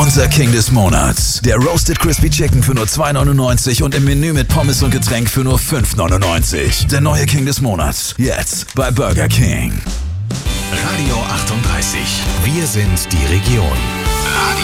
Unser King des Monats. Der Roasted Crispy Chicken für nur 2,99 und im Menü mit Pommes und Getränk für nur 5,99. Der neue King des Monats. Jetzt bei Burger King. Radio 38. Wir sind die Region. Radio